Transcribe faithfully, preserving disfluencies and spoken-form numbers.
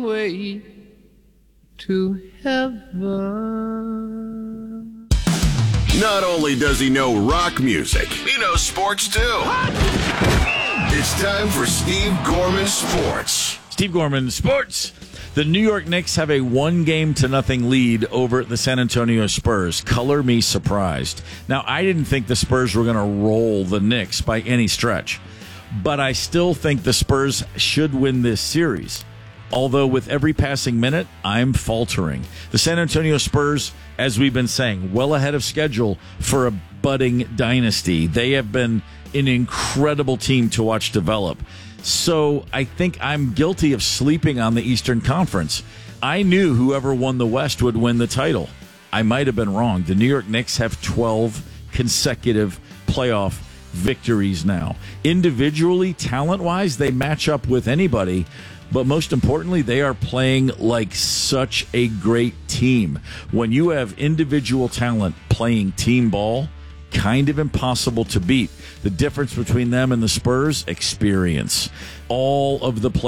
way to heaven. Not only does he know rock music, he knows sports too. It's time for Steve Gorman Sports. Steve Gorman Sports. The New York Knicks have a one-game to nothing lead over the San Antonio Spurs. Color me surprised. Now, I didn't think the Spurs were going to roll the Knicks by any stretch, but I still think the Spurs should win this series. Although with every passing minute, I'm faltering. The San Antonio Spurs, as we've been saying, well ahead of schedule for a budding dynasty. They have been an incredible team to watch develop. So I think I'm guilty of sleeping on the Eastern Conference. I knew whoever won the West would win the title. I might have been wrong. The New York Knicks have twelve consecutive playoff victories now. Individually, talent-wise, they match up with anybody. But most importantly, they are playing like such a great team. When you have individual talent playing team ball, kind of impossible to beat. The difference between them and the Spurs, experience. All of the players